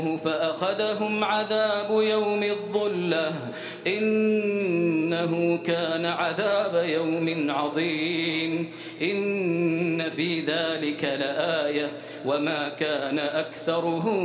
فأخذهم عذاب يوم الظلة إنه كان عذاب يوم عظيم إن في ذلك لآية وما كان أكثرهم